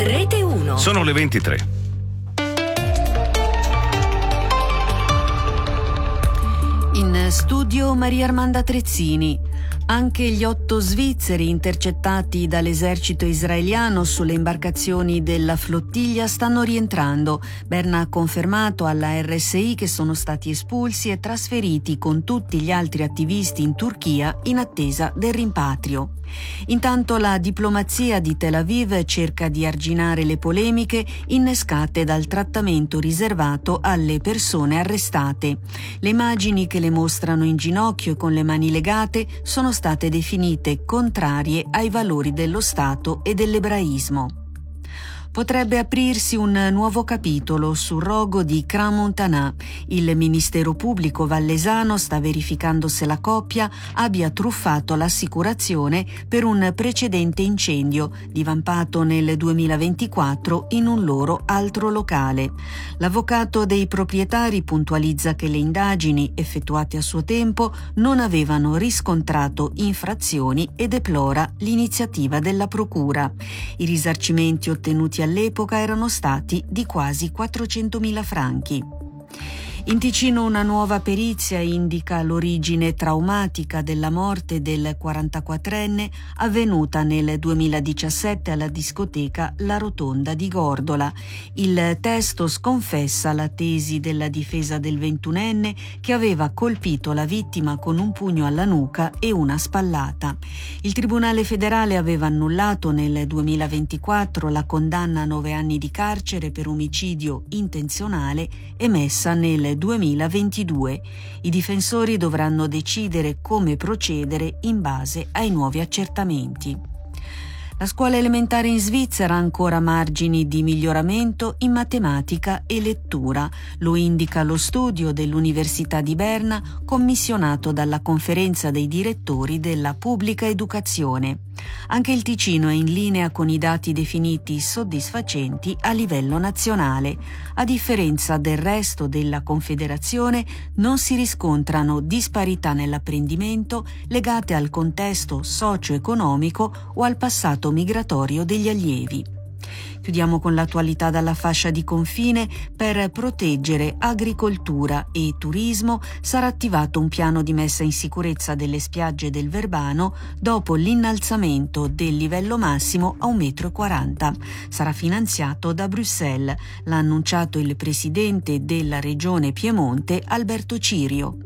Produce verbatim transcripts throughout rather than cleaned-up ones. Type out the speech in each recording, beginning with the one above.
Rete uno. Sono le ventitré. In studio Maria Armanda Trezzini. Anche gli otto svizzeri intercettati dall'esercito israeliano sulle imbarcazioni della flottiglia stanno rientrando. Berna ha confermato alla R S I che sono stati espulsi e trasferiti con tutti gli altri attivisti in Turchia in attesa del rimpatrio. Intanto la diplomazia di Tel Aviv cerca di arginare le polemiche innescate dal trattamento riservato alle persone arrestate. Le immagini che le mostrano in ginocchio e con le mani legate sono state definite contrarie ai valori dello Stato e dell'ebraismo. Potrebbe aprirsi un nuovo capitolo sul rogo di Crans-Montana. Il Ministero Pubblico vallesano sta verificando se la coppia abbia truffato l'assicurazione per un precedente incendio divampato nel duemilaventiquattro in un loro altro locale. L'avvocato dei proprietari puntualizza che le indagini effettuate a suo tempo non avevano riscontrato infrazioni e deplora l'iniziativa della procura. I risarcimenti ottenuti all'epoca erano stati di quasi quattrocentomila franchi. In Ticino una nuova perizia indica l'origine traumatica della morte del quarantaquattrenne avvenuta nel duemiladiciassette alla discoteca La Rotonda di Gordola. Il testo sconfessa la tesi della difesa del ventunenne che aveva colpito la vittima con un pugno alla nuca e una spallata. Il Tribunale federale aveva annullato nel duemilaventiquattro la condanna a nove anni di carcere per omicidio intenzionale emessa nel duemilaventidue. I difensori dovranno decidere come procedere in base ai nuovi accertamenti. La scuola elementare in Svizzera ha ancora margini di miglioramento in matematica e lettura, lo indica lo studio dell'Università di Berna commissionato dalla Conferenza dei direttori della pubblica educazione. Anche il Ticino è in linea con i dati definiti soddisfacenti a livello nazionale. A differenza del resto della Confederazione, non si riscontrano disparità nell'apprendimento legate al contesto socio-economico o al passato migratorio degli allievi. Chiudiamo con l'attualità dalla fascia di confine. Per proteggere agricoltura e turismo sarà attivato un piano di messa in sicurezza delle spiagge del Verbano dopo l'innalzamento del livello massimo a un metro e quaranta. Sarà finanziato da Bruxelles, l'ha annunciato il presidente della regione Piemonte Alberto Cirio.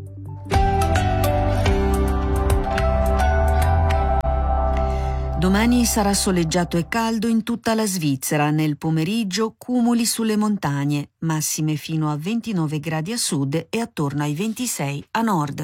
Domani sarà soleggiato e caldo in tutta la Svizzera, nel pomeriggio cumuli sulle montagne, massime fino a ventinove gradi a sud e attorno ai ventisei a nord.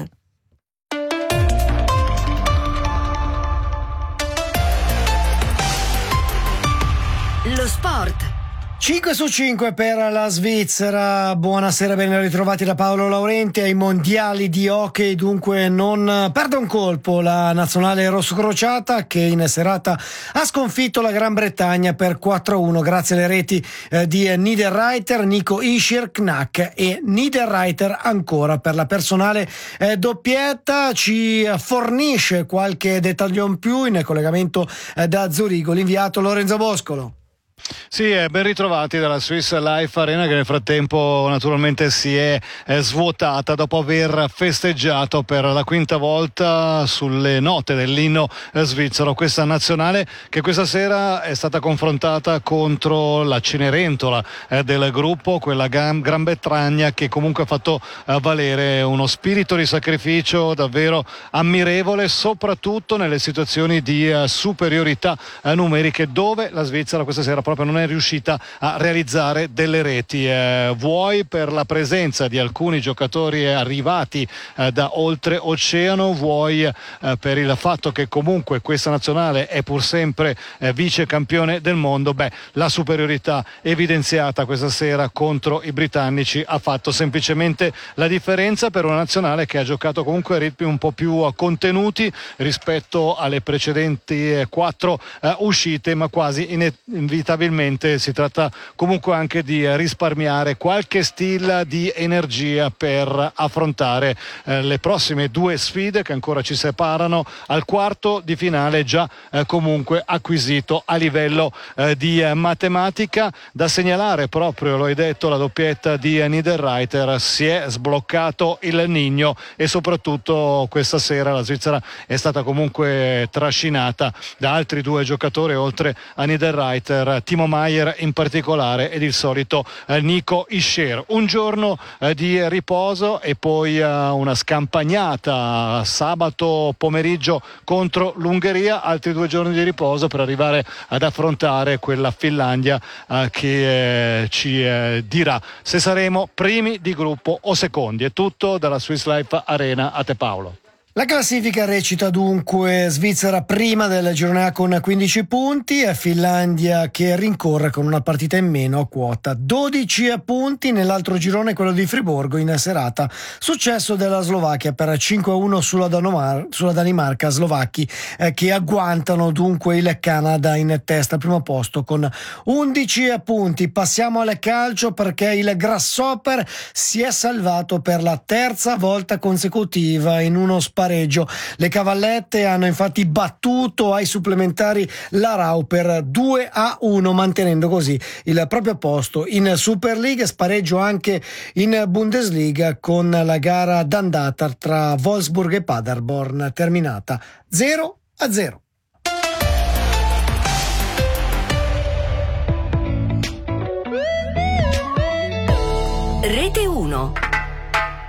Lo sport. cinque su cinque per la Svizzera. Buonasera, ben ritrovati da Paolo Laurenti ai mondiali di hockey. Dunque non perde un colpo la nazionale rossocrociata che in serata ha sconfitto la Gran Bretagna per quattro a uno grazie alle reti eh, di Niederreiter, Nico Hischier, Knack e Niederreiter ancora per la personale eh, doppietta. Ci fornisce qualche dettaglio in più in collegamento eh, da Zurigo l'inviato Lorenzo Boscolo. Sì, eh, ben ritrovati dalla Swiss Life Arena che nel frattempo naturalmente si è eh, svuotata dopo aver festeggiato per la quinta volta sulle note dell'inno eh, svizzero questa nazionale che questa sera è stata confrontata contro la Cenerentola eh, del gruppo, quella Gran, Gran Bretagna che comunque ha fatto eh, valere uno spirito di sacrificio davvero ammirevole, soprattutto nelle situazioni di eh, superiorità eh, numeriche dove la Svizzera questa sera proprio non è riuscita a realizzare delle reti, eh, vuoi per la presenza di alcuni giocatori arrivati eh, da oltreoceano, vuoi eh, per il fatto che comunque questa nazionale è pur sempre eh, vice campione del mondo. Beh, la superiorità evidenziata questa sera contro i britannici ha fatto semplicemente la differenza per una nazionale che ha giocato comunque a ritmi un po' più contenuti rispetto alle precedenti eh, quattro eh, uscite, ma quasi inevitabilmente ovviamente si tratta comunque anche di risparmiare qualche stilla di energia per affrontare eh, le prossime due sfide che ancora ci separano. Al quarto di finale già eh, comunque acquisito a livello eh, di eh, matematica. Da segnalare proprio, lo hai detto, la doppietta di Niederreiter, si è sbloccato il Nigno e soprattutto questa sera la Svizzera è stata comunque trascinata da altri due giocatori oltre a Niederreiter, Timo Maier in particolare ed il solito eh, Nico Hischier. Un giorno eh, di riposo e poi eh, una scampagnata sabato pomeriggio contro l'Ungheria, altri due giorni di riposo per arrivare ad affrontare quella Finlandia eh, che eh, ci eh, dirà se saremo primi di gruppo o secondi. È tutto dalla Swiss Life Arena, a te Paolo. La classifica recita dunque Svizzera prima del girone A con quindici punti e Finlandia che rincorre con una partita in meno a quota dodici punti. Nell'altro girone, quello di Friburgo, in serata successo della Slovacchia per cinque a uno sulla, Danomar- sulla Danimarca. Slovacchi eh, che agguantano dunque il Canada in testa al primo posto con undici punti. Passiamo al calcio perché il Grasshopper si è salvato per la terza volta consecutiva in uno spareggio. Le Cavallette hanno infatti battuto ai supplementari l'Arau per due a uno, mantenendo così il proprio posto in Super League. Spareggio anche in Bundesliga con la gara d'andata tra Wolfsburg e Paderborn terminata zero a zero. Rete uno.